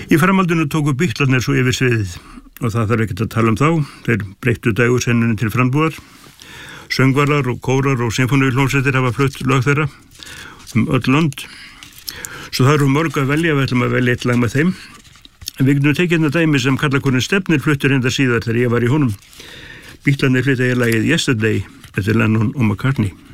Í framhaldinu tóku Bítlarnir svo yfir sviðið og það þarf ekkert að tala þá. Þeir breyttu dægursennunni til frambúðar. Söngvarar og kórar og sinfóníuhljómsveitir hafa flutt lög þeirra öll lönd. Svo það eru mörg að velja, við ætlum að velja eitt lag með þeim. En við getum tekið þetta dæmi sem karlakórinn Stefnir fluttur enda síðar þegar ég var í honum. Bítlarnir flytja lagið Yesterday eftir Lennon og McCartney.